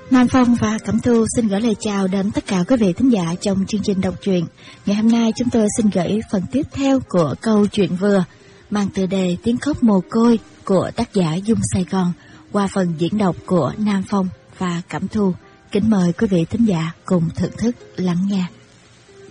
Nam Phong và Cẩm Thu xin gửi lời chào đến tất cả quý vị thính giả trong chương trình đọc truyện. Ngày hôm nay chúng tôi xin gửi phần tiếp theo của câu chuyện vừa mang tựa đề Tiếng khóc mồ côi của tác giả Dung Sài Gòn qua phần diễn đọc của Nam Phong và Cẩm Thu. Kính mời quý vị thính giả cùng thưởng thức lắng nghe.